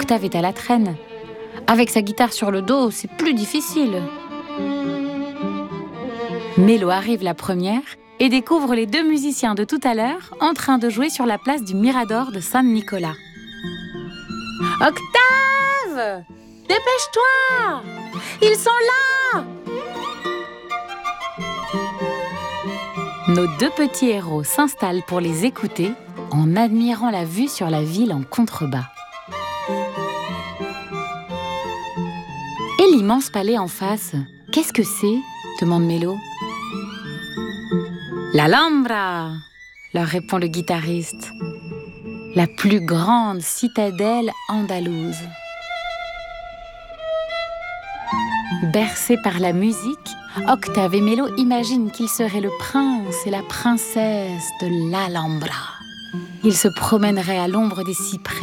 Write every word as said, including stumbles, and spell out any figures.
Octave est à la traîne. Avec sa guitare sur le dos, c'est plus difficile. Mélo arrive la première et découvre les deux musiciens de tout à l'heure en train de jouer sur la place du Mirador de Saint-Nicolas. « Octave! Dépêche-toi! Ils sont là !» Nos deux petits héros s'installent pour les écouter en admirant la vue sur la ville en contrebas. Et l'immense palais en face, qu'est-ce que c'est ? Demande Mélo. L'Alhambra, leur répond le guitariste. La plus grande citadelle andalouse. Bercés par la musique, Octave et Mélo imaginent qu'ils seraient le prince et la princesse de l'Alhambra. Ils se promèneraient à l'ombre des cyprès